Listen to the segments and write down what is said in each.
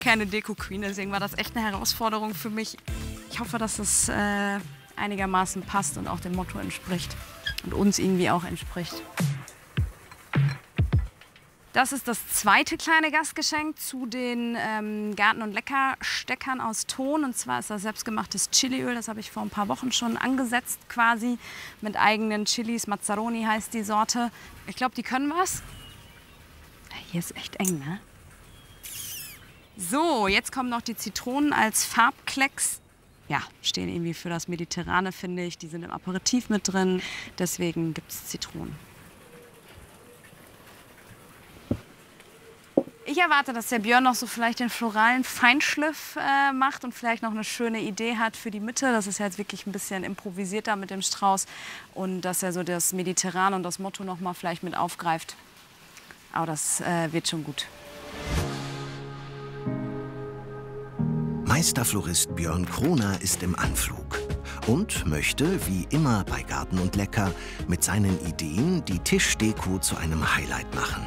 keine Deko-Queen, deswegen war das echt eine Herausforderung für mich. Ich hoffe, dass es einigermaßen passt und auch dem Motto entspricht und uns irgendwie auch entspricht. Das ist das zweite kleine Gastgeschenk zu den Garten- und Leckersteckern aus Ton. Und zwar ist das selbstgemachtes Chiliöl. Das habe ich vor ein paar Wochen schon angesetzt quasi mit eigenen Chilis. Mazzaroni heißt die Sorte. Ich glaube, die können was. Hier ist echt eng, ne? So, jetzt kommen noch die Zitronen als Farbklecks. Ja, stehen irgendwie für das Mediterrane, finde ich. Die sind im Aperitif mit drin. Deswegen gibt es Zitronen. Ich erwarte, dass der Björn noch so vielleicht den floralen Feinschliff macht und vielleicht noch eine schöne Idee hat für die Mitte. Das ist ja jetzt wirklich ein bisschen improvisierter mit dem Strauß. Und dass er so das Mediterrane und das Motto noch mal vielleicht mit aufgreift. Aber das wird schon gut. Meisterflorist Björn Kroner ist im Anflug und möchte, wie immer bei Garten und Lecker, mit seinen Ideen die Tischdeko zu einem Highlight machen.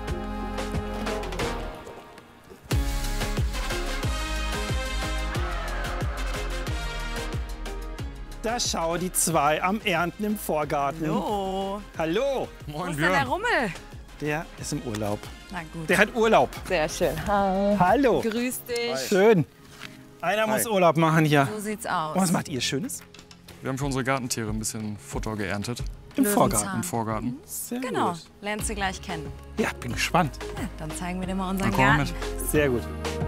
Da schau, die zwei am Ernten im Vorgarten. Hallo. Hallo. Wo ist denn der Rummel? Der ist im Urlaub. Na gut. Der hat Urlaub. Sehr schön. Hallo. Grüß dich. Schön. Einer muss Urlaub machen hier. So sieht's aus. Und was macht ihr Schönes? Wir haben für unsere Gartentiere ein bisschen Futter geerntet. Im Vorgarten. Im Vorgarten. Sehr Genau, gut. lernst du gleich kennen. Ja, bin gespannt. Ja, dann zeigen wir dir mal unseren Dann komm Garten. mit. Sehr gut.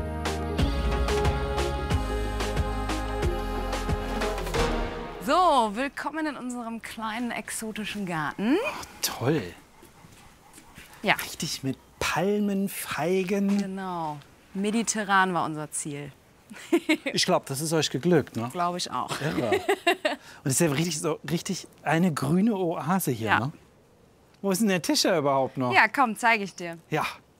So, willkommen in unserem kleinen exotischen Garten. Toll. Ja, Richtig mit Palmen, Feigen. genau. Mediterran war unser Ziel. Ich glaube, das ist euch geglückt, ne? Glaube ich auch. Irre. Und es ist ja richtig eine grüne Oase hier, Ja. ne? Wo ist denn der Tisch ja überhaupt noch? Ja, komm, zeige ich dir. Ja.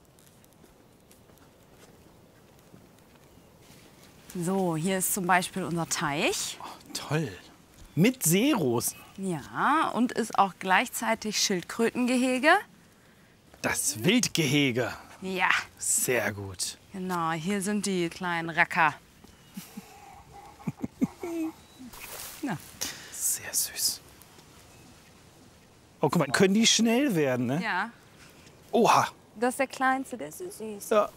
So, hier ist zum Beispiel unser Teich. Toll. Mit Seerosen. Ja, und ist auch gleichzeitig Schildkrötengehege. Das Wildgehege. Ja, Sehr gut. genau. Hier sind die kleinen Racker. Ja. Sehr süß. Oh, guck mal, können die schnell werden, ne? Ja, Oha. das ist der kleinste, der ist so süß. Ja.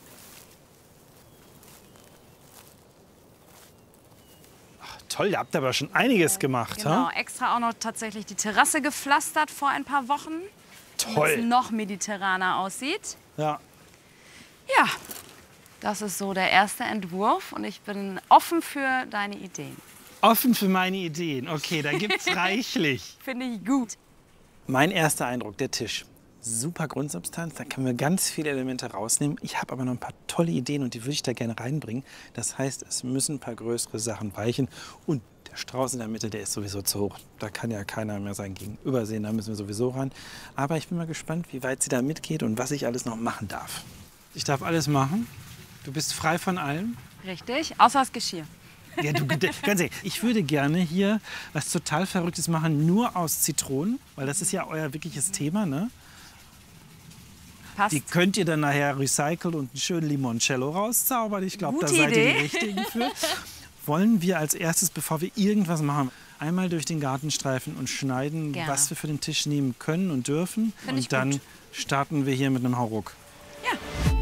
Ach, toll, ihr habt aber schon einiges gemacht, Genau, ha? extra auch noch tatsächlich die Terrasse gepflastert vor ein paar Wochen, damit es Toll. noch mediterraner aussieht. Ja. Ja, das ist so der erste Entwurf und ich bin offen für deine Ideen. Offen für meine Ideen. Okay, da gibt's reichlich. Finde ich gut. Mein erster Eindruck, der Tisch. Super Grundsubstanz, da können wir ganz viele Elemente rausnehmen. Ich habe aber noch ein paar tolle Ideen und die würde ich da gerne reinbringen. Das heißt, es müssen ein paar größere Sachen weichen. Und der Strauß in der Mitte, der ist sowieso zu hoch. Da kann ja keiner mehr sein Gegenüber sehen, da müssen wir sowieso ran. Aber ich bin mal gespannt, wie weit sie da mitgeht und was ich alles noch machen darf. Ich darf alles machen. Du bist frei von allem. Richtig, außer das Geschirr. Ja, du, ganz ehrlich, ich würde gerne hier was total Verrücktes machen, nur aus Zitronen, weil das ist ja euer wirkliches Thema, ne? Passt. Die könnt ihr dann nachher recyceln und einen schönen Limoncello rauszaubern. Ich glaube, da Gute seid ihr die Idee. Richtigen für. Wollen wir als erstes, bevor wir irgendwas machen, einmal durch den Garten streifen und schneiden, Gerne. was wir für den Tisch nehmen können und dürfen. Find ich Und dann gut. starten wir hier mit einem Hauruck. Ja.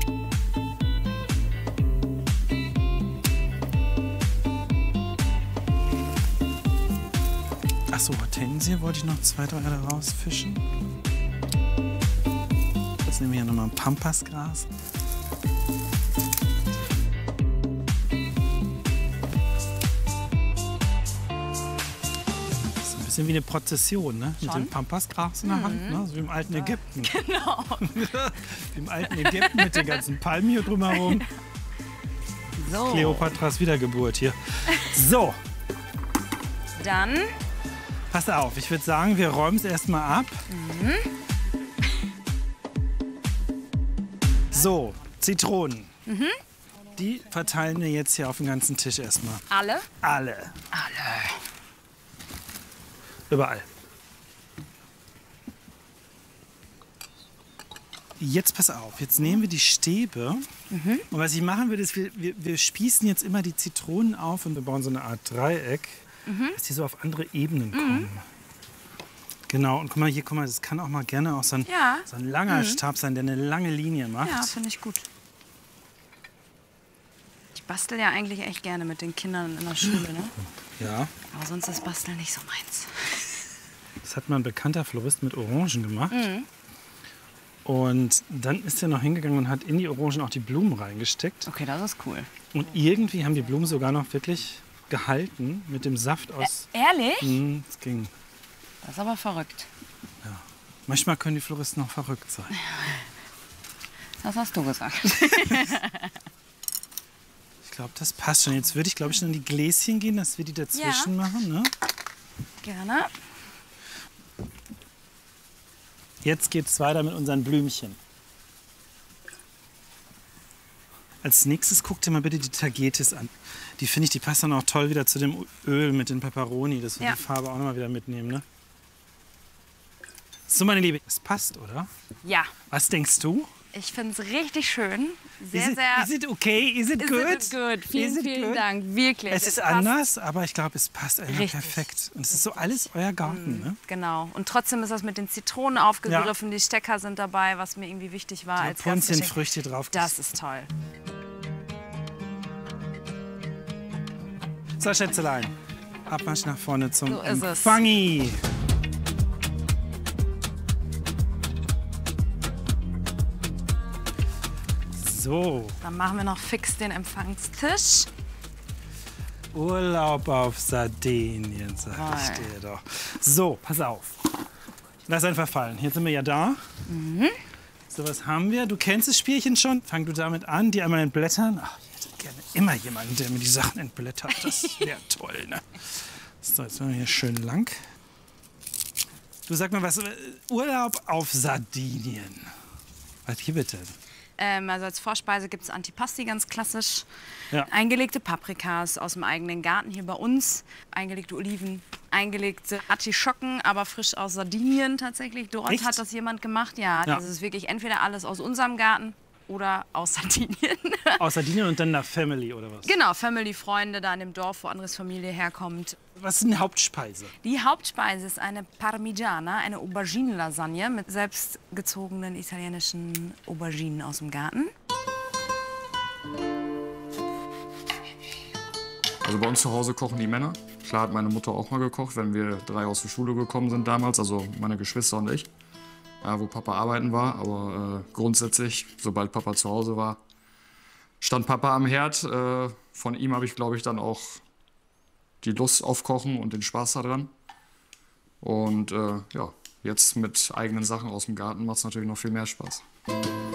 Ach so, Hortensie wollte ich noch 2, 3 rausfischen. Jetzt nehmen wir hier nochmal ein Pampasgras. Das ist ein bisschen wie eine Prozession, ne? Mit Schon? dem Pampasgras in der Hand, ne? So wie im alten Ägypten. Genau. Wie im alten Ägypten mit den ganzen Palmen hier drumherum. So, Kleopatras Wiedergeburt hier. So, dann pass auf, ich würde sagen, wir räumen es erstmal ab. So, Zitronen. Die verteilen wir jetzt hier auf den ganzen Tisch erstmal. alle. Alle. Alle. Überall. Jetzt pass auf, jetzt nehmen wir die Stäbe. Und was ich machen würde, ist, wir spießen jetzt immer die Zitronen auf und wir bauen so eine Art Dreieck, dass die so auf andere Ebenen kommen. Genau, und guck mal, das kann auch mal gerne auch so ein langer Stab sein, der eine lange Linie macht. Ja, finde ich gut. Ich bastel ja eigentlich echt gerne mit den Kindern in der Schule, ne? Ja. Aber sonst ist Basteln nicht so meins. Das hat mal ein bekannter Florist mit Orangen gemacht. Und dann ist er noch hingegangen und hat in die Orangen auch die Blumen reingesteckt. Okay, das ist cool. Und irgendwie haben die Blumen sogar noch wirklich gehalten mit dem Saft aus. Ehrlich? Das ging. Das ist aber verrückt. Ja. Manchmal können die Floristen noch verrückt sein. Das hast du gesagt. Ich glaube, das passt schon. Jetzt würde ich, glaube ich, in die Gläschen gehen, dass wir die dazwischen machen. Ne? Gerne. Jetzt geht es weiter mit unseren Blümchen. Als nächstes guck dir mal bitte die Tagetes an. Die finde ich, die passt dann auch toll wieder zu dem Öl mit den Peperoni, dass wir die Farbe auch noch mal wieder mitnehmen. Ne? So, meine Liebe, es passt, oder? Ja. Was denkst du? Ich finde es richtig schön. Sehr, Is it okay? Is it good? Good. Vielen Dank. Wirklich. Es ist passt anders, aber ich glaube, es passt einfach richtig. Perfekt. Und es ist so alles euer Garten, ne? Genau. Und trotzdem ist das mit den Zitronen aufgegriffen. Die Stecker sind dabei, was mir irgendwie wichtig war. Als Pontienfrüchte drauf. Das ist toll. So, Schätzelein. Abmarsch nach vorne zum So ist es. Empfangi. So, Dann machen wir noch fix den Empfangstisch. Urlaub auf Sardinien, sag ich dir doch. So, pass auf. Lass einfach fallen. Jetzt sind wir ja da. So, was haben wir? Du kennst das Spielchen schon. Fang du damit an, die einmal entblättern. Ach, ich hätte gerne immer jemanden, der mir die Sachen entblättert. Das wäre toll, ne? So, jetzt machen wir hier schön lang. Du sag mal was. Urlaub auf Sardinien. Was hier bitte? Also als Vorspeise gibt es Antipasti, ganz klassisch. Ja. Eingelegte Paprikas aus dem eigenen Garten hier bei uns. Eingelegte Oliven, eingelegte Artischocken, aber frisch aus Sardinien tatsächlich. Dort Echt? hat das jemand gemacht. Ja, Ja. das ist wirklich entweder alles aus unserem Garten oder aus Sardinien. Aus Sardinien und dann nach Family oder was? Genau, Family, Freunde da in dem Dorf, wo Andres Familie herkommt. Was ist eine Hauptspeise? Die Hauptspeise ist eine Parmigiana, eine Auberginen-Lasagne mit selbstgezogenen italienischen Auberginen aus dem Garten. Also bei uns zu Hause kochen die Männer. Klar hat meine Mutter auch mal gekocht, wenn wir 3 aus der Schule gekommen sind damals, also meine Geschwister und ich. Wo Papa arbeiten war, aber grundsätzlich, sobald Papa zu Hause war, stand Papa am Herd. Von ihm habe ich, glaube ich, dann auch die Lust auf Kochen und den Spaß daran. Und ja, jetzt mit eigenen Sachen aus dem Garten macht es natürlich noch viel mehr Spaß.